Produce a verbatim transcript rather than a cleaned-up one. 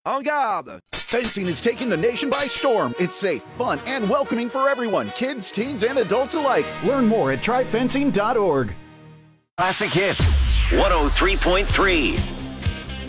En garde! Fencing is taking the nation by storm. It's safe, fun, and welcoming for everyone, kids, teens, and adults alike. Learn more at try fencing dot org. Classic Hits, one oh three point three.